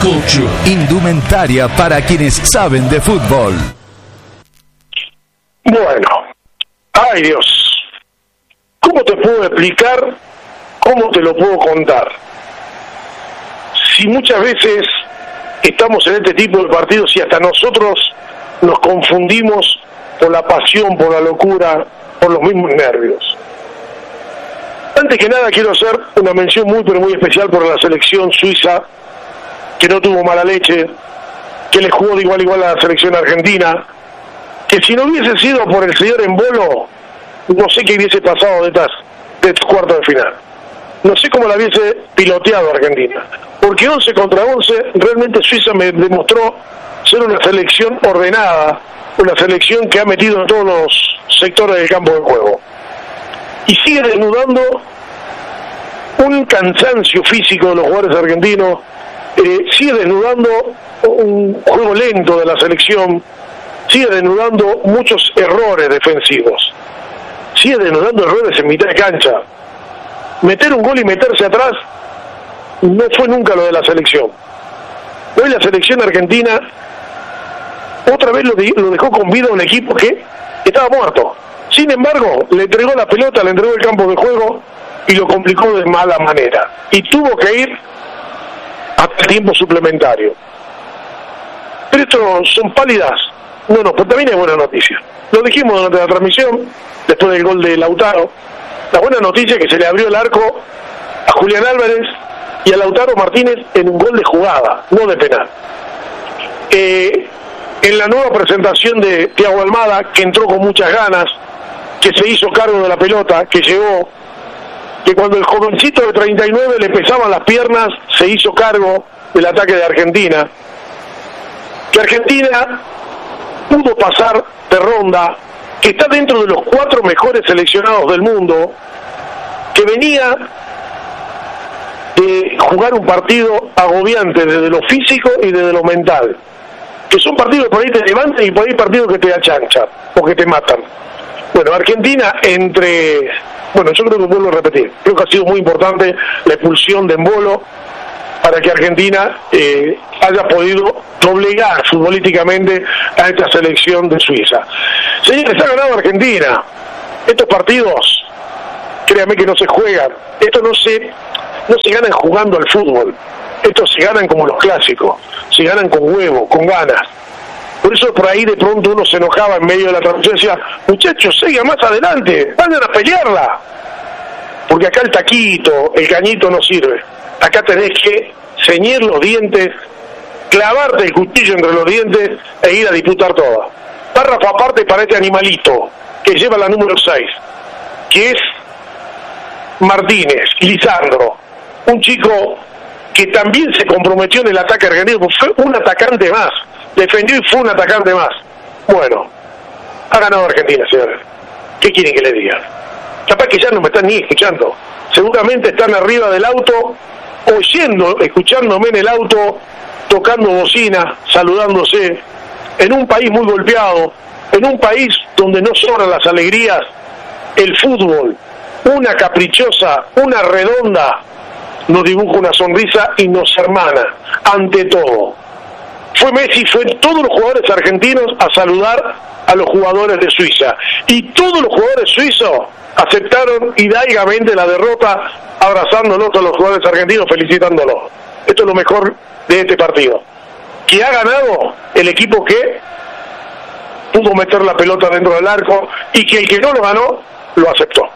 Sacocho, indumentaria para quienes saben de fútbol. Bueno, ay Dios, ¿cómo te puedo explicar? ¿Cómo te lo puedo contar? Si muchas veces estamos en este tipo de partidos y hasta nosotros nos confundimos por la pasión, por la locura, por los mismos nervios. Antes que nada quiero hacer una mención muy pero muy especial por la selección suiza, que no tuvo mala leche, que le jugó de igual a igual a la selección argentina, que si no hubiese sido por el señor Embolo, no sé qué hubiese pasado de estos cuartos de final. No sé cómo la hubiese piloteado Argentina, porque 11 contra 11 realmente Suiza me demostró ser una selección ordenada, una selección que ha metido en todos los sectores del campo de juego. Y sigue desnudando un cansancio físico de los jugadores argentinos, sigue desnudando un juego lento de la selección, sigue desnudando muchos errores defensivos, sigue desnudando errores en mitad de cancha. Meter un gol y meterse atrás no fue nunca lo de la selección. Hoy la selección argentina otra vez lo dejó con vida a un equipo que estaba muerto. Sin embargo, le entregó la pelota, le entregó el campo de juego y lo complicó de mala manera. Y tuvo que ir hasta el tiempo suplementario. Pero esto son pálidas. No, pues también es buena noticia. Lo dijimos durante la transmisión, después del gol de Lautaro. La buena noticia es que se le abrió el arco a Julián Álvarez y a Lautaro Martínez en un gol de jugada, no de penal. En la nueva presentación de Thiago Almada, que entró con muchas ganas, que se hizo cargo de la pelota, que llegó, que cuando el jovencito de 39 le pesaban las piernas, se hizo cargo del ataque de Argentina, que Argentina pudo pasar de ronda, que está dentro de los 4 mejores seleccionados del mundo, que venía de jugar un partido agobiante desde lo físico y desde lo mental, que son partidos que por ahí te levantan y por ahí partidos que te achanchan o que te matan. Bueno, Argentina yo creo que vuelvo a repetir, creo que ha sido muy importante la expulsión de Embolo para que Argentina haya podido doblegar futbolísticamente a esta selección de Suiza. Señores, ha ganado Argentina. Estos partidos, créanme que no se juegan. Estos no se ganan jugando al fútbol. Estos se ganan como los clásicos. Se ganan con huevo, con ganas. Por eso por ahí de pronto uno se enojaba en medio de la transmisión y decía, muchachos, sigan más adelante, vayan a pelearla. Porque acá el taquito, el cañito no sirve. Acá tenés que ceñir los dientes, clavarte el cuchillo entre los dientes e ir a disputar toda. Párrafo aparte para este animalito que lleva la número 6, que es Martínez, Lisandro, un chico que también se comprometió en el ataque argentino, pues fue un atacante más, defendió y fue un atacante más. Bueno, ha ganado Argentina, señores. ¿Qué quieren que le diga? Capaz que ya no me están ni escuchando. Seguramente están arriba del auto, escuchándome en el auto, tocando bocina, saludándose, en un país muy golpeado, en un país donde no sobran las alegrías, el fútbol, una caprichosa, una redonda, nos dibuja una sonrisa y nos hermana, ante todo. Fue Messi, fue todos los jugadores argentinos a saludar a los jugadores de Suiza. Y todos los jugadores suizos aceptaron hidaigamente la derrota, abrazándolos a los jugadores argentinos, felicitándolos. Esto es lo mejor de este partido. Que ha ganado el equipo que pudo meter la pelota dentro del arco y que el que no lo ganó, lo aceptó.